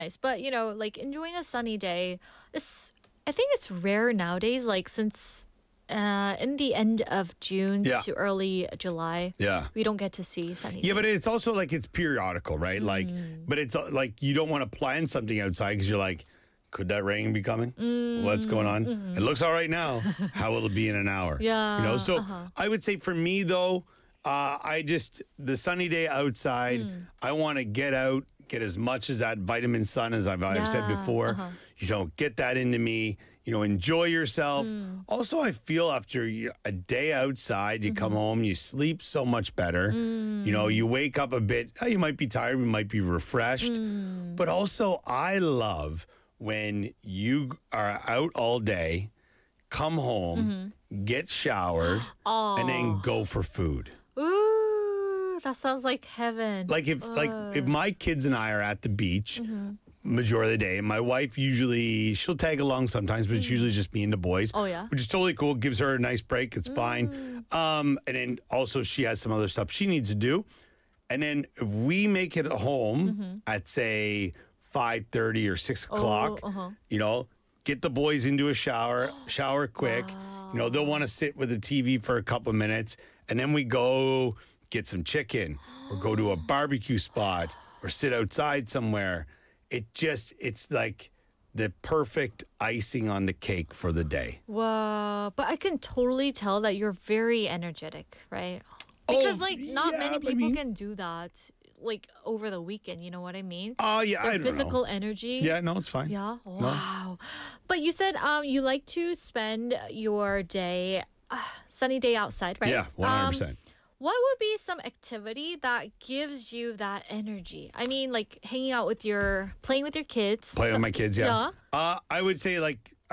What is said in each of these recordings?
nice. But, like enjoying a sunny day, I think it's rare nowadays, like since in the end of June Yeah. to early July, Yeah. we don't get to see sunny Yeah, but days. it's also like it's periodical, right? Like, but it's like you don't want to plan something outside because you're like, could that rain be coming? What's going on? It looks all right now. How will it be in an hour? Yeah, So I would say for me though, the sunny day outside, I want to get out, get as much as that vitamin sun as I've said Yeah, before. Get that into me. Enjoy yourself. Also, I feel after a day outside, you come home, you sleep so much better. You wake up a bit, you might be tired, you might be refreshed. But also, I love when you are out all day, come home, get showered, and then go for food. Ooh, that sounds like heaven. If my kids and I are at the beach, majority of the day, my wife she'll tag along sometimes, but it's usually just me and the boys. Oh, yeah? Which is totally cool. Gives her a nice break. It's fine. And then also she has some other stuff she needs to do. And then if we make it home at say 5:30 or 6 o'clock, get the boys into a shower quick. They'll want to sit with the TV for a couple of minutes, and then we go get some chicken or go to a barbecue spot or sit outside somewhere. It's like the perfect icing on the cake for the day. Wow. But I can totally tell that you're very energetic, right? Because not many people can do that like over the weekend, you know what I mean? Oh, yeah, I don't physical know. energy. Yeah, no, it's fine. Yeah. Wow. But you said you like to spend your day sunny day outside, right? Yeah, 100%. What would be some activity that gives you that energy? I mean, like hanging out playing with your kids. Play with my kids, yeah. Yeah. I would say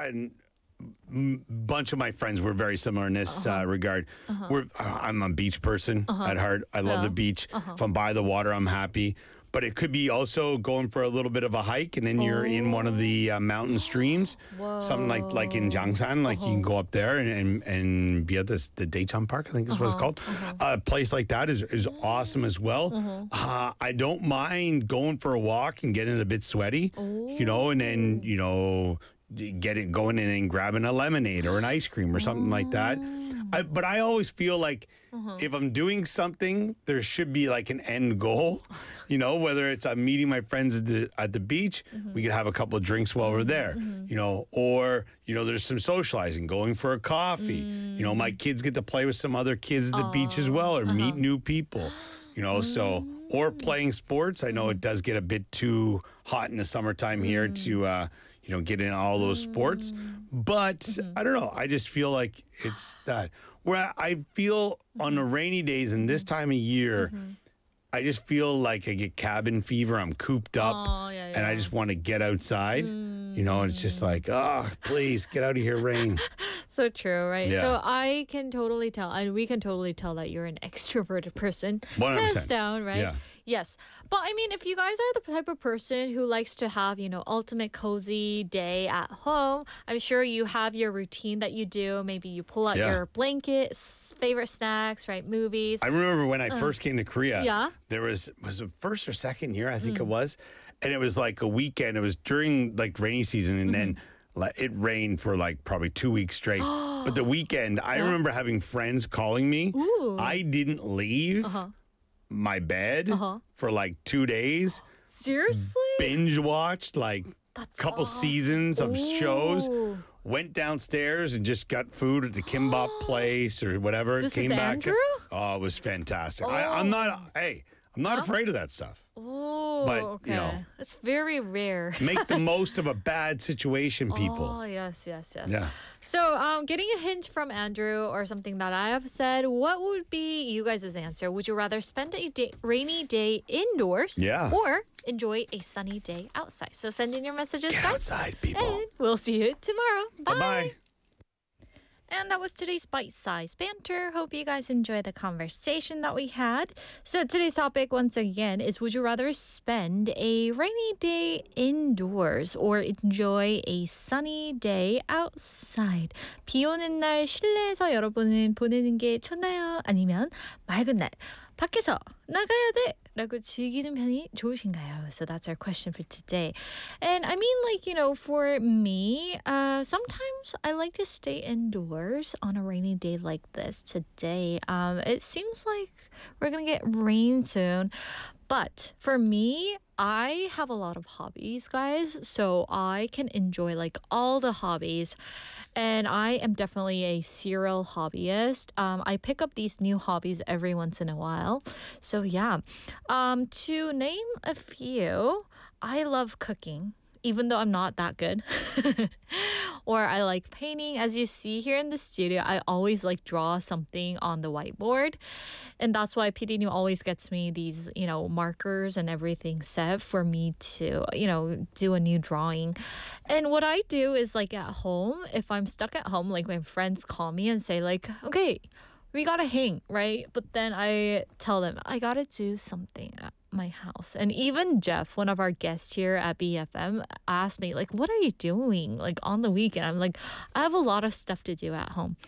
bunch of my friends were very similar in this regard. I'm a beach person at heart. I love the beach. If I'm by the water, I'm happy. But it could be also going for a little bit of a hike, and then you're in one of the mountain streams. Something like in Jiangsan, like you can go up there and be at the Daecheon Park, I think is what it's called. A place like that is awesome as well. I don't mind going for a walk and getting a bit sweaty, and then get it going and then grabbing a lemonade or an ice cream or something like that. But I always feel like if I'm doing something, there should be like an end goal. Whether it's I'm meeting my friends at the beach, we could have a couple of drinks while we're there. Or there's some socializing, going for a coffee. My kids get to play with some other kids at the beach as well, or meet new people. Or playing sports. I know it does get a bit too hot in the summertime here to get in all those sports. But I don't know. I just feel like it's that. Where I feel on the rainy days and this time of year, I just feel like I get cabin fever. I'm cooped up and I just want to get outside. And it's just like, please get out of here, rain. So true, right? Yeah. So I can totally tell, and we can totally tell that you're an extroverted person. 100%. Hands down, right? Yeah. Yes. But I mean, if you guys are the type of person who likes to have, ultimate cozy day at home, I'm sure you have your routine that you do. Maybe you pull out your blanket, favorite snacks, right? Movies. I remember when I first came to Korea. Yeah. There was it first or second year, I think it was. And it was like a weekend. It was during like rainy season, and then it rained for like probably 2 weeks straight. But the weekend, I remember having friends calling me. Ooh. I didn't leave my bed for like 2 days. Seriously? Binge watched like a couple seasons of shows. Ooh. Went downstairs and just got food at the kimbap place or whatever. This Came is back. Andrew? Oh, it was fantastic. I'm not afraid of that stuff. Oh, But, okay. It's very rare. Make the most of a bad situation, people. Oh, yes. Yeah. So, getting a hint from Andrew or something that I have said, what would be you guys' answer? Would you rather spend a rainy day indoors or enjoy a sunny day outside? So send in your messages, Get guys. outside, people. And we'll see you tomorrow. Bye. Bye-bye. And that was today's bite-sized banter. Hope you guys enjoyed the conversation that we had. So today's topic, once again, is would you rather spend a rainy day indoors or enjoy a sunny day outside? 비 오는 날 실내에서 여러분은 보내는 게 좋나요? 아니면 맑은 날 밖에서 나가야 돼! 라고 즐기는 편이 좋으신가요? So that's our question for today. And I mean, like, for me, sometimes I like to stay indoors on a rainy day like this today. It seems like we're gonna get rain soon. But for me, I have a lot of hobbies, guys. So I can enjoy like all the hobbies. And I am definitely a serial hobbyist. I pick up these new hobbies every once in a while. So yeah, to name a few, I love cooking. Even though I'm not that good. Or I like painting. As you see here in the studio, I always like draw something on the whiteboard. And that's why PD New always gets me these, markers and everything set for me to, do a new drawing. And what I do is like at home, if I'm stuck at home, like my friends call me and say like, okay, we gotta hang, right? But then I tell them, I gotta do something at my house. And even Jeff, one of our guests here at BFM, asked me, like, what are you doing, like, on the weekend? I'm like, I have a lot of stuff to do at home.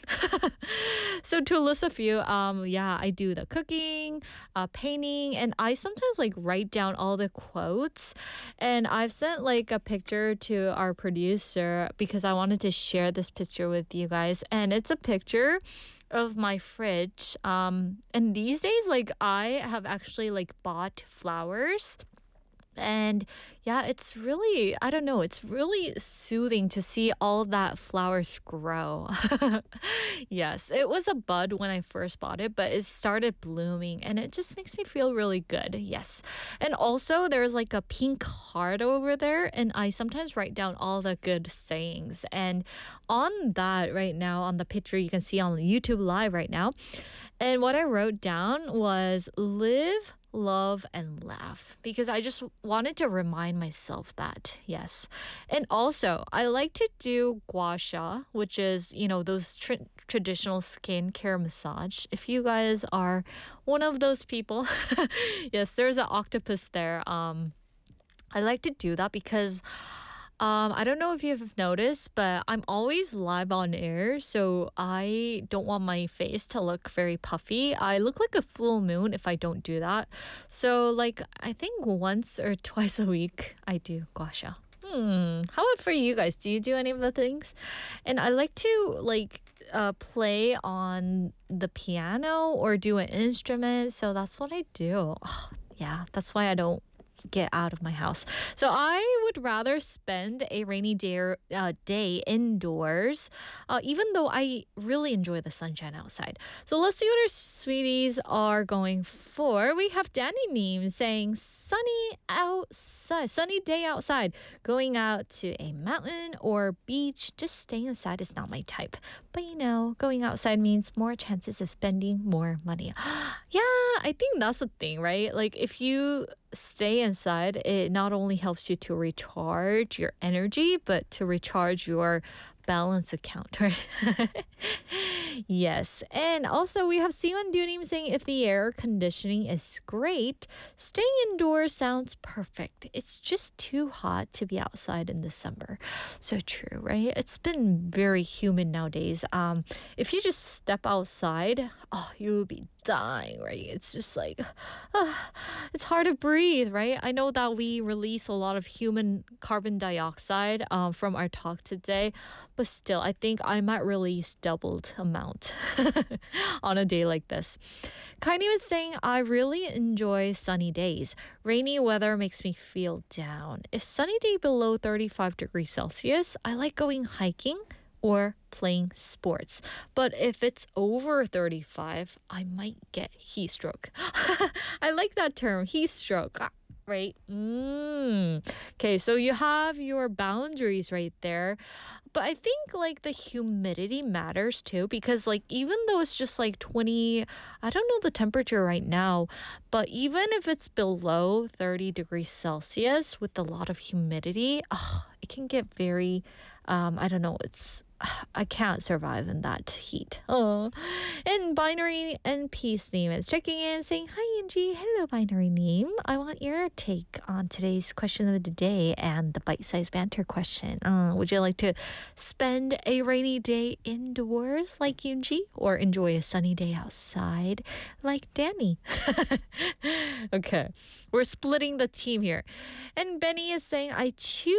So to list a few, yeah, I do the cooking, painting, and I sometimes, like, write down all the quotes. And I've sent, like, a picture to our producer because I wanted to share this picture with you guys. And it's a picture of my fridge. And these days, like, I have actually like bought flowers. And yeah, it's really, I don't know, it's really soothing to see all that flowers grow. Yes, it was a bud when I first bought it, but it started blooming and it just makes me feel really good. Yes. And also, there's like a pink heart over there, and I sometimes write down all the good sayings. And on that right now, on the picture you can see on YouTube Live right now, and what I wrote down was live, love, and laugh, because I just wanted to remind myself that. Yes. And also, I like to do gua sha, which is, those traditional skincare massage. If you guys are one of those people, yes, there's an octopus there. I like to do that because I don't know if you've noticed, but I'm always live on air, so I don't want my face to look very puffy. I look like a full moon if I don't do that. So, like, I think once or twice a week, I do gua sha. How about for you guys? Do you do any of the things? And I like to, like, play on the piano or do an instrument, so that's what I do. Yeah, that's why I don't get out of my house. So I would rather spend a rainy day indoors, even though I really enjoy the sunshine outside. So let's see what our sweeties are going for. We have Danny Neem saying sunny day outside, going out to a mountain or beach. Just staying inside is not my type. But going outside means more chances of spending more money. Yeah, I think that's the thing, right? Like, if you stay inside, it not only helps you to recharge your energy, but to recharge your balance account, right? Yes. And also, we have Siwon Dunim saying if the air conditioning is great, staying indoors sounds perfect. It's just too hot to be outside in December. So true, right? It's been very humid nowadays. If you just step outside, you will be dying, right? It's just like, it's hard to breathe, right? I know that we release a lot of human carbon dioxide from our talk today, but still, I think I might release doubled amount on a day like this. Kaini was saying, I really enjoy sunny days. Rainy weather makes me feel down. If sunny day below 35 degrees Celsius, I like going hiking or playing sports. But if it's over 35, I might get heat stroke. I like that term, heat stroke. Right? Okay, so you have your boundaries right there. But I think like the humidity matters too, because like even though it's just like 20, I don't know the temperature right now, but even if it's below 30 degrees Celsius with a lot of humidity, it can get very, I don't know, I can't survive in that heat. Oh, and Binary and Peace Name is checking in saying, hi Angie, hello Binary Name. I want your take on today's question of the day and the bite-sized banter question. Would you like to spend a rainy day indoors like Yunji or enjoy a sunny day outside like Danny? Okay, we're splitting the team here. And Benny is saying, I choose